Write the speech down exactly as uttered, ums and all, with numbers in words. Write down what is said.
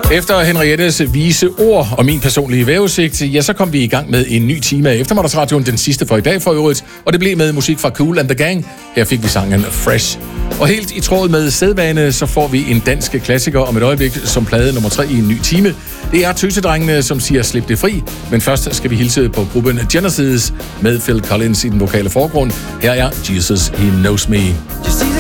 Efter Henriettes vise ord og min personlige vejrudsigt, ja, så kom vi i gang med en ny time af Eftermiddagsradioen, den sidste for i dag for øvrigt, og det blev med musik fra Kool and the Gang. Her fik vi sangen Fresh. Og helt i tråd med sædvane, så får vi en dansk klassiker om et øjeblik som plade nummer tre i en ny time. Det er Tøsedrengene, som siger slip det fri, men først skal vi hilse på gruppen Genesis med Phil Collins i den vokale forgrund. Her er Jesus, He Knows Me.